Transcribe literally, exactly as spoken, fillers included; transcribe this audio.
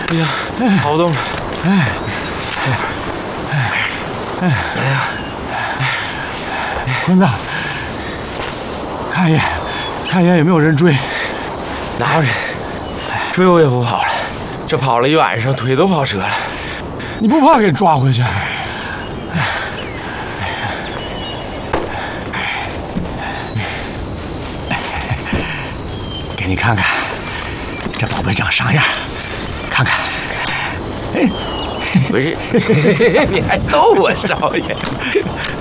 哎呀，跑不动了。哎，哎，哎呀， 坤子，看一眼，看一眼有没有人追。 哪有人？追我也不跑了，这跑了一晚上，腿都跑折了。 你不怕给抓回去？给你看看，这宝贝长啥样？看看。哎， 不是，你还逗我少爷？